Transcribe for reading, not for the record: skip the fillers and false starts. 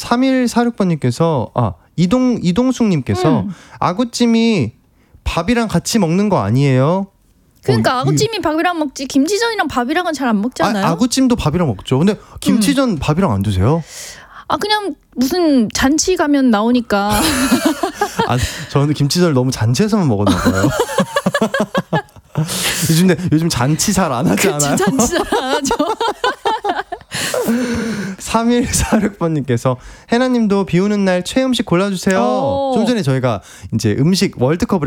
3146번님께서 이동숙님께서 아구찜이 밥이랑 같이 먹는 거 아니에요? 그러니까 아구찜이 밥이랑 먹지 김치전이랑 밥이랑은 잘 안 먹잖아요. 아구찜도 밥이랑 먹죠. 근데 김치전 밥이랑 안 드세요? 그냥 무슨 잔치 가면 나오니까. 저는 김치전을 너무 잔치에서만 먹었나 봐요. 요즘 잔치 잘 안 하지 않아요? 잔치 잘 안 하죠. 3146번님께서 해나님도 비 오는 날 최애 음식 골라주세요. 좀 전에 저희가 이제 음식 월드컵을